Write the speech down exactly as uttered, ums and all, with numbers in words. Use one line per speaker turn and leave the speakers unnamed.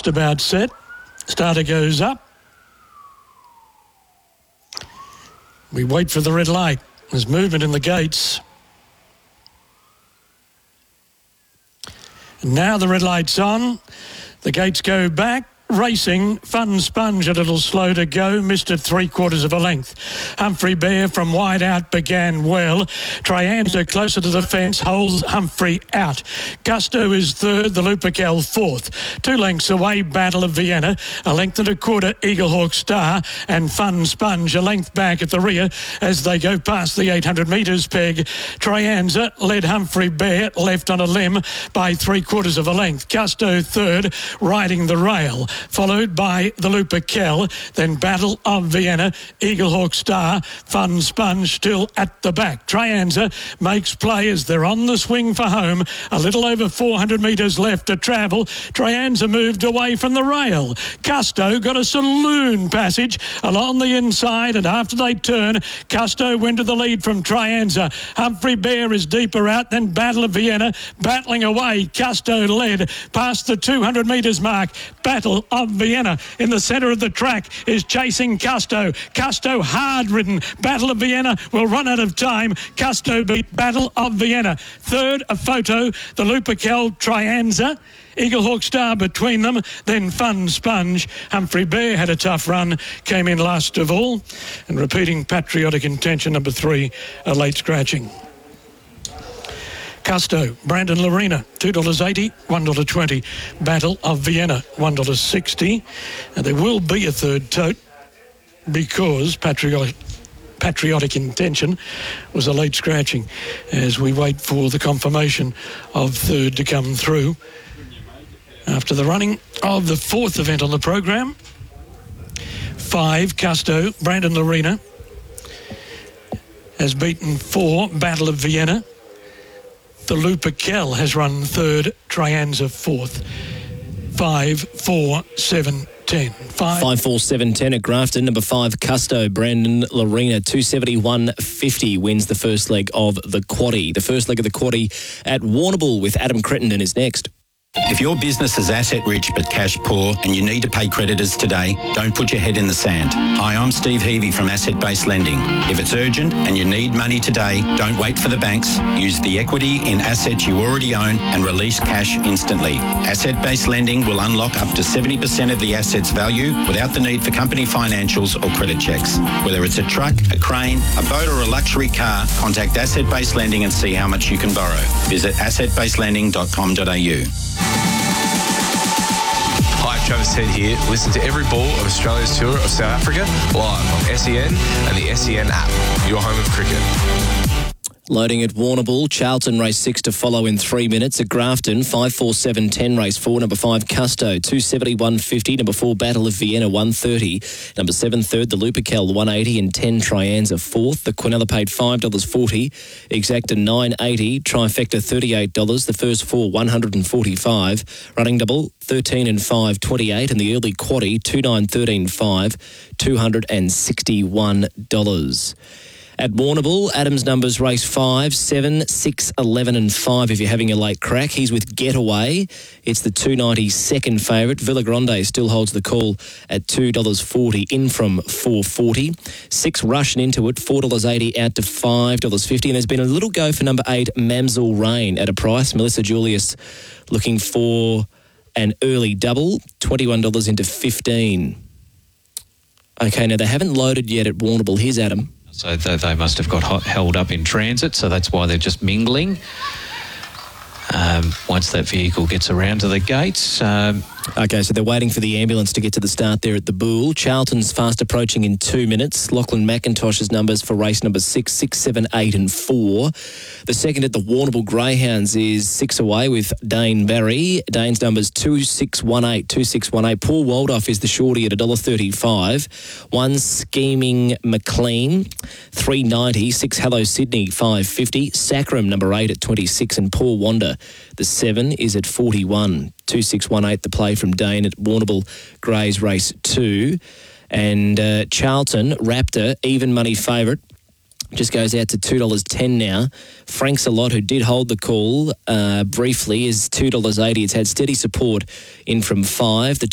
just about set. Starter goes up. We wait for the red light. There's movement in the gates. And now the red light's on. The gates go back. Racing, Fun Sponge a little slow to go, missed it three quarters of a length. Humphrey Bear from wide out began well. Trianza closer to the fence, holds Humphrey out. Gusto is third, the Lupercal fourth. Two lengths away, Battle of Vienna. A length and a quarter, Eaglehawk Star. And Fun Sponge a length back at the rear as they go past the eight hundred metres peg. Trianza led Humphrey Bear left on a limb by three quarters of a length. Gusto third, riding the rail. Followed by the Lupercal, then Battle of Vienna, Eaglehawk Star, Fun Sponge still at the back. Trianza makes play as they're on the swing for home. A little over four hundred metres left to travel. Trianza moved away from the rail. Gusto got a saloon passage along the inside, and after they turn, Gusto went to the lead from Trianza. Humphrey Bear is deeper out than Battle of Vienna, battling away. Gusto led past the two hundred metres mark. Battle of Vienna in the centre of the track is chasing Gusto. Gusto hard ridden. Battle of Vienna will run out of time. Gusto beat Battle of Vienna. Third, a photo, the Lupercal, Trianza. Eaglehawk Star between them, then Fun Sponge. Humphrey Bear had a tough run, came in last of all. And repeating Patriotic Intention, number three, a late scratching. Gusto, Brandon Lorena, two dollars eighty, one dollar twenty. Battle of Vienna, one dollar sixty. And there will be a third tote because Patriotic, Patriotic Intention was a late scratching as we wait for the confirmation of third to come through. After the running of the fourth event on the program, five, Gusto, Brandon Lorena, has beaten four, Battle of Vienna. The Lupercal has run third, Trianza fourth. Five, four, seven, ten. Five,
five, four, seven, ten at Grafton. Number five, Gusto, Brandon Lorena, two seventy-one fifty wins the first leg of the quaddie. The first leg of the quaddie at Warrnambool with Adam Crittenden is next.
If your business is asset rich but cash poor and you need to pay creditors today, don't put your head in the sand. Hi, I'm Steve Heavey from Asset Based Lending. If it's urgent and you need money today, don't wait for the banks. Use the equity in assets you already own and release cash instantly. Asset Based Lending will unlock up to seventy percent of the asset's value without the need for company financials or credit checks. Whether it's a truck, a crane, a boat or a luxury car, contact Asset Based Lending and see how much you can borrow. Visit asset based lending dot com dot a u.
Hi, Travis Head here. Listen to every ball of Australia's tour of South Africa live on S E N and the S E N app, your home of cricket.
Loading at Warrnambool, Charlton race six to follow in three minutes. At Grafton, five, four, seven, ten race four. Number five, Gusto, two seventy-one fifty. Number four, Battle of Vienna, one thirty. Number seven, third, the Lupercal, one eighty. And ten, Trianza, fourth. The Quinella paid five dollars forty. Exacta, nine eighty. Trifecta, thirty-eight dollars. The first four, one hundred forty-five. Running double, thirteen and five, twenty-eight. And the early quaddie, two nine, thirteen, five, two hundred sixty-one dollars. At Warrnambool, Adam's numbers race five, seven, six, eleven and five if you're having a late crack. He's with Getaway. It's the two ninety second favourite. Villagrande still holds the call at two dollars forty, in from four forty. Six rushing into it, four dollars eighty out to five dollars fifty. And there's been a little go for number eight, Mamsel Rain at a price. Melissa Julius looking for an early double, twenty-one dollars into fifteen. Okay, now they haven't loaded yet at Warrnambool. Here's Adam.
So they, they must have got hot, held up in transit, so that's why they're just mingling. Um, once that vehicle gets around to the gates. Um,
okay, so they're waiting for the ambulance to get to the start there at the Bull. Charlton's fast approaching in two minutes. Lachlan McIntosh's numbers for race number six, six, seven, eight and four. The second at the Warrnambool Greyhounds is six away with Dane Barry. Dane's numbers two, six, one, eight, two, six, one, eight. Paul Waldorf is the shorty at one dollar thirty-five. One, Scheming McLean, three ninety. Six, Hello Sydney, five fifty. Sacrum, number eight at twenty-six. And Paul Wander, the seven, is at forty-one. two six one eight, the play from Dane at Warrnambool Greys race two. And uh, Charlton, Raptor, even money favourite, just goes out to two dollars ten now. Frank's a lot, who did hold the call uh, briefly, is two dollars eighty. It's had steady support in from five. The